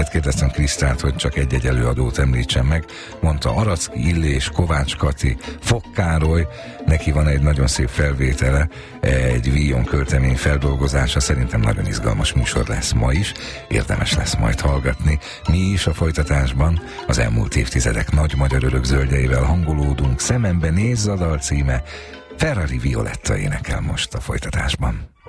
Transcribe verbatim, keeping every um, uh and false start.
Kérdeztem Krisztát, hogy csak egy-egy előadót említsen meg. Mondta Aracki Illés, Kovács Kati, Fok Károly, neki van egy nagyon szép felvétele, egy víjon költemény feldolgozása, szerintem nagyon izgalmas műsor lesz ma is, érdemes lesz majd hallgatni. Mi is a folytatásban az elmúlt évtizedek nagy magyar örökzöldjeivel hangolódunk, Szemembe nézz a dal címe, Ferrari Violetta énekel most a folytatásban.